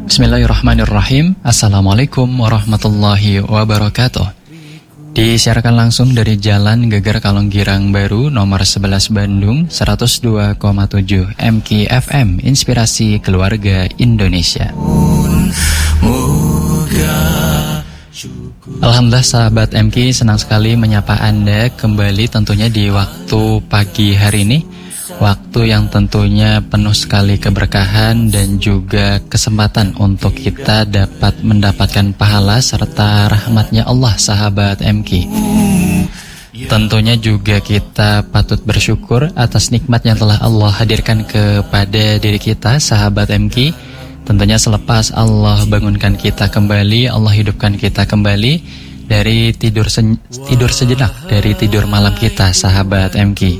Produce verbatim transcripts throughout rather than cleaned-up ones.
Bismillahirrahmanirrahim. Assalamualaikum warahmatullahi wabarakatuh. Disiarkan langsung dari Jalan Geger Kalonggirang Baru nomor sebelas Bandung seratus dua koma tujuh M K F M Inspirasi Keluarga Indonesia. Alhamdulillah sahabat M K, senang sekali menyapa Anda kembali tentunya di waktu pagi hari ini. Waktu yang tentunya penuh sekali keberkahan dan juga kesempatan untuk kita dapat mendapatkan pahala serta rahmatnya Allah sahabat M K. Tentunya juga kita patut bersyukur atas nikmat yang telah Allah hadirkan kepada diri kita sahabat M K. Tentunya selepas Allah bangunkan kita kembali, Allah hidupkan kita kembali dari tidur se- tidur sejenak, dari tidur malam kita sahabat M K.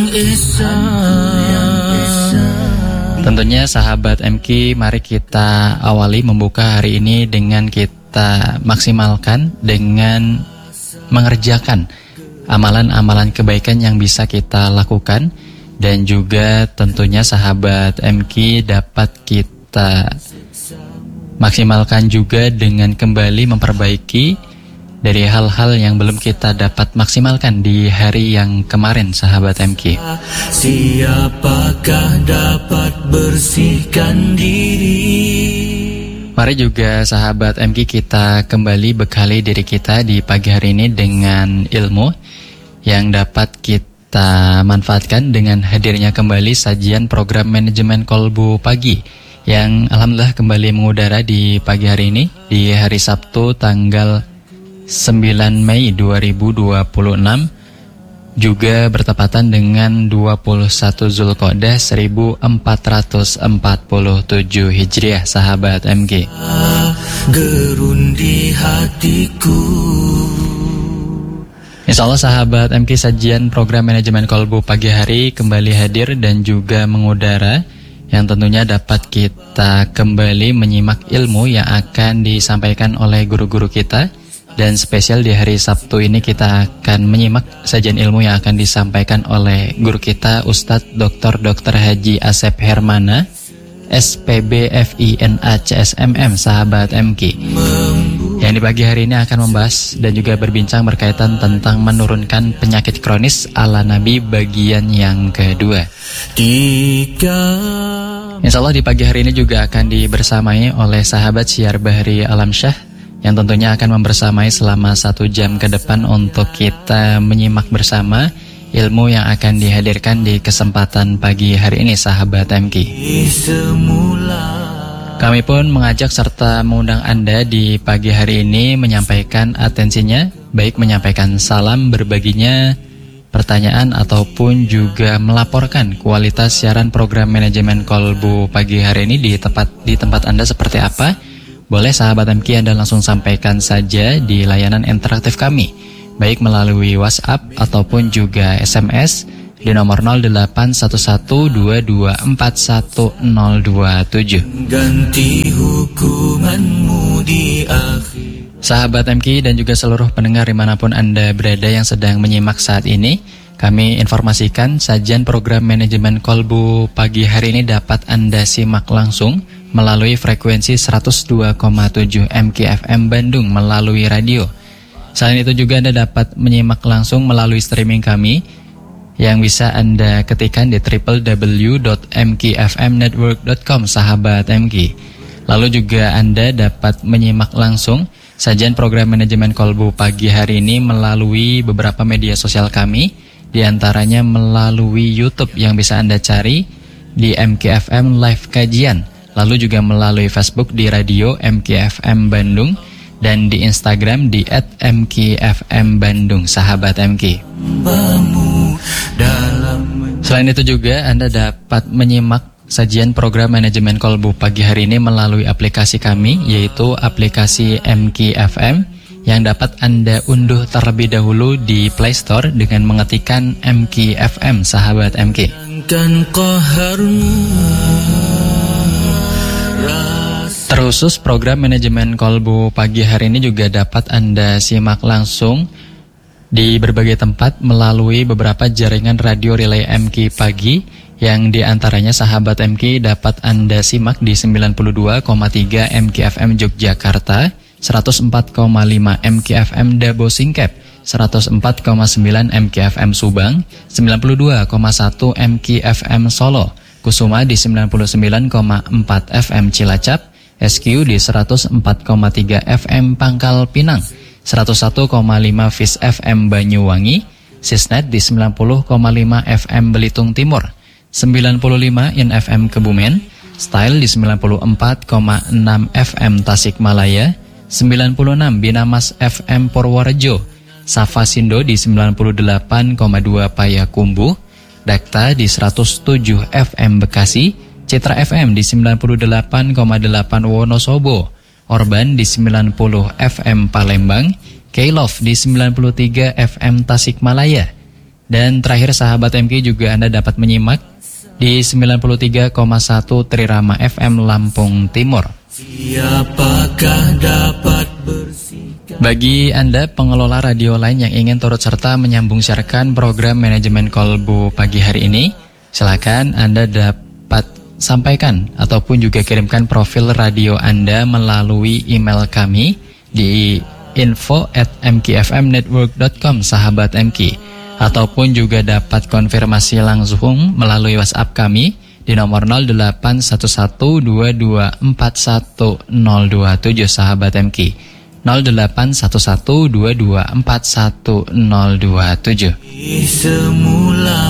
Tentunya sahabat M K, mari kita awali membuka hari ini dengan kita maksimalkan dengan mengerjakan amalan-amalan kebaikan yang bisa kita lakukan, dan juga tentunya sahabat M K dapat kita maksimalkan juga dengan kembali memperbaiki dari hal-hal yang belum kita dapat maksimalkan di hari yang kemarin sahabat M K. Siapakah dapat bersihkan diri? Mari juga sahabat M K kita kembali bekali diri kita di pagi hari ini dengan ilmu yang dapat kita manfaatkan dengan hadirnya kembali sajian program manajemen kolbu pagi yang alhamdulillah kembali mengudara di pagi hari ini di hari Sabtu tanggal sembilan Mei dua ribu dua puluh enam, juga bertepatan dengan dua puluh satu Zulqa'dah seribu empat ratus empat puluh tujuh Hijriah sahabat M K. Gerun di hatiku. Insyaallah sahabat M K, sajian program manajemen kolbu pagi hari kembali hadir dan juga mengudara, yang tentunya dapat kita kembali menyimak ilmu yang akan disampaikan oleh guru-guru kita. Dan spesial di hari Sabtu ini kita akan menyimak sajian ilmu yang akan disampaikan oleh guru kita Ustadz Doktor Doktor Haji Asep Hermana S P B F I N A C S M M sahabat M K, yang di pagi hari ini akan membahas dan juga berbincang berkaitan tentang menurunkan penyakit kronis ala Nabi bagian yang kedua. Insya Allah di pagi hari ini juga akan dibersamai oleh sahabat Syiar Bahri Alamsyah, yang tentunya akan membersamai selama satu jam ke depan untuk kita menyimak bersama ilmu yang akan dihadirkan di kesempatan pagi hari ini sahabat M K. Kami pun mengajak serta mengundang Anda di pagi hari ini menyampaikan atensinya, baik menyampaikan salam, berbaginya pertanyaan, ataupun juga melaporkan kualitas siaran program manajemen kolbu pagi hari ini di tempat di tempat Anda seperti apa. Boleh sahabat M K Anda langsung sampaikan saja di layanan interaktif kami, baik melalui WhatsApp ataupun juga S M S di nomor nol delapan satu satu dua dua empat satu nol dua tujuh. Ganti hukumanmu di akhir. Sahabat M K dan juga seluruh pendengar dimanapun Anda berada yang sedang menyimak saat ini, kami informasikan sajian program manajemen kolbu pagi hari ini dapat Anda simak langsung melalui frekuensi seratus dua koma tujuh M K F M Bandung melalui radio. Selain itu juga Anda dapat menyimak langsung melalui streaming kami yang bisa Anda ketikkan di w w w dot m k f m network dot com sahabat M K. Lalu juga Anda dapat menyimak langsung sajian program manajemen kolbu pagi hari ini melalui beberapa media sosial kami, di antaranya melalui YouTube yang bisa Anda cari di M K F M Live Kajian. Lalu juga melalui Facebook di radio M K F M Bandung, dan di Instagram di et m k f m bandung sahabat M K. Selain itu juga Anda dapat menyimak sajian program manajemen kolbu pagi hari ini melalui aplikasi kami, yaitu aplikasi M K F M, yang dapat Anda unduh terlebih dahulu di Play Store dengan mengetikkan M K F M sahabat M K. Terkhusus program manajemen kolbu pagi hari ini juga dapat Anda simak langsung di berbagai tempat melalui beberapa jaringan radio relay M K Pagi yang diantaranya sahabat M K dapat Anda simak di sembilan puluh dua koma tiga M K F M Yogyakarta, seratus empat koma lima M K F M Dabo Singkep, seratus empat koma sembilan M K F M Subang, sembilan puluh dua koma satu M K F M Solo, Kusuma di sembilan puluh sembilan koma empat F M Cilacap, S Q di seratus empat koma tiga F M Pangkal Pinang, seratus satu koma lima Fis F M Banyuwangi, Sisnet di sembilan puluh koma lima F M Belitung Timur, sembilan puluh lima In F M Kebumen, Style di sembilan puluh empat koma enam F M Tasikmalaya, sembilan puluh enam Binamas F M Purworejo, Safa Sindo di sembilan puluh delapan koma dua Payakumbuh, Dakta di seratus tujuh F M Bekasi, Citra F M di sembilan puluh delapan koma delapan Wonosobo, Orban di sembilan puluh F M Palembang, K-Love di sembilan puluh tiga F M Tasikmalaya. Dan terakhir sahabat M K juga Anda dapat menyimak di sembilan puluh tiga koma satu Trirama F M Lampung Timur. Siapakah dapat bersikap? Bagi Anda pengelola radio lain yang ingin turut serta menyambung siarkan program Manajemen Kolbu pagi hari ini, silakan Anda dapat sampaikan ataupun juga kirimkan profil radio Anda melalui email kami di info at m k f m network dot com sahabat M K, ataupun juga dapat konfirmasi langsung melalui WhatsApp kami di nomor nol delapan satu satu dua dua empat satu nol dua tujuh sahabat M K, nol delapan satu satu dua dua empat satu nol dua tujuh. Semula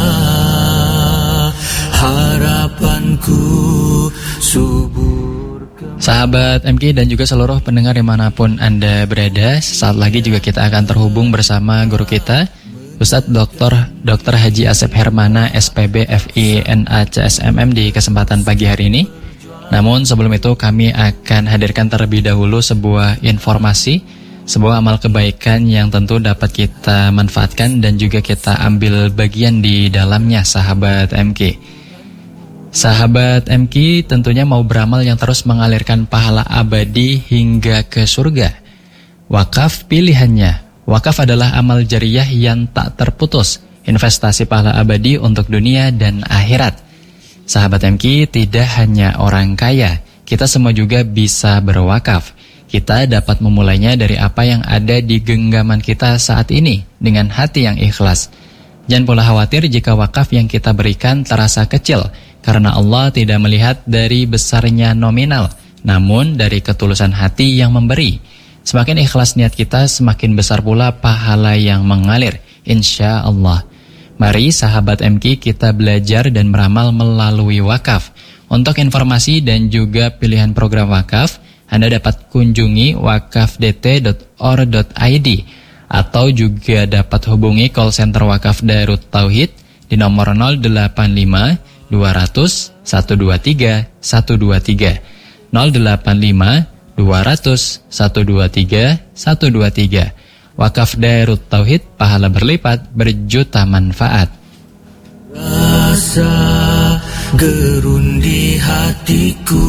harapanku subur. Sahabat M K dan juga seluruh pendengar dimanapun Anda berada, sesaat lagi juga kita akan terhubung bersama guru kita Ustadz Doktor Doktor Haji Asep Hermana S P B F I N A C S M M di kesempatan pagi hari ini. Namun sebelum itu kami akan hadirkan terlebih dahulu sebuah informasi, sebuah amal kebaikan yang tentu dapat kita manfaatkan dan juga kita ambil bagian di dalamnya sahabat M K. Sahabat M K tentunya mau beramal yang terus mengalirkan pahala abadi hingga ke surga. Wakaf pilihannya. Wakaf adalah amal jariyah yang tak terputus, investasi pahala abadi untuk dunia dan akhirat. Sahabat M K, tidak hanya orang kaya, kita semua juga bisa berwakaf. Kita dapat memulainya dari apa yang ada di genggaman kita saat ini, dengan hati yang ikhlas. Jangan pula khawatir jika wakaf yang kita berikan terasa kecil, karena Allah tidak melihat dari besarnya nominal, namun dari ketulusan hati yang memberi. Semakin ikhlas niat kita, semakin besar pula pahala yang mengalir, insya Allah. Mari sahabat M K kita belajar dan beramal melalui wakaf. Untuk informasi dan juga pilihan program wakaf, Anda dapat kunjungi wakaf d t dot or dot i d atau juga dapat hubungi call center wakaf Darut Tauhid di nomor nol delapan lima dua nol nol satu dua tiga satu dua tiga nol delapan lima dua nol nol satu dua tiga satu dua tiga. Wakaf Darut Tauhid, pahala berlipat, berjuta manfaat. Rasa gerun di hatiku.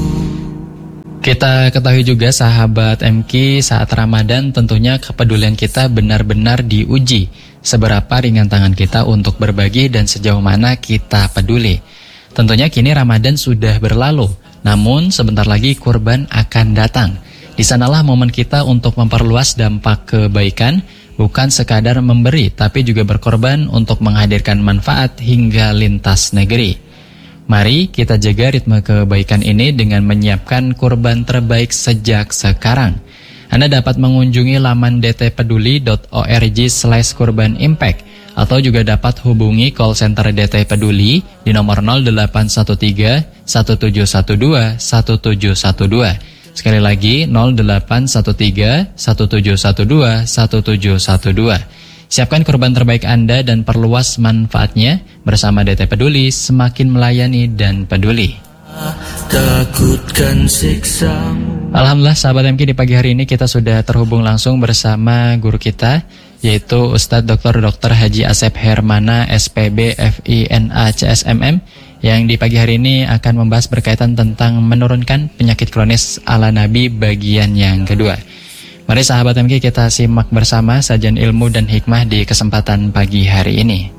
Kita ketahui juga sahabat M K, saat Ramadan tentunya kepedulian kita benar-benar diuji. Seberapa ringan tangan kita untuk berbagi dan sejauh mana kita peduli. Tentunya kini Ramadan sudah berlalu, namun sebentar lagi kurban akan datang. Di sanalah momen kita untuk memperluas dampak kebaikan, bukan sekadar memberi, tapi juga berkorban untuk menghadirkan manfaat hingga lintas negeri. Mari kita jaga ritme kebaikan ini dengan menyiapkan kurban terbaik sejak sekarang. Anda dapat mengunjungi laman d t peduli dot org slash kurban impact atau juga dapat hubungi call center D T Peduli di nomor nol delapan satu tiga satu tujuh satu dua satu tujuh satu dua. Sekali lagi nol delapan satu tiga satu tujuh satu dua satu tujuh satu dua. Siapkan kurban terbaik Anda dan perluas manfaatnya. Bersama D T Peduli, semakin melayani dan peduli. Takutkan siksamu. Alhamdulillah sahabat M K, di pagi hari ini kita sudah terhubung langsung bersama guru kita, yaitu Ustadz Doktor Doktor Haji Asep Hermana S P B F I N A C S M M, yang di pagi hari ini akan membahas berkaitan tentang menurunkan penyakit kronis ala Nabi bagian yang kedua. Mari sahabat M K kita simak bersama sajian ilmu dan hikmah di kesempatan pagi hari ini.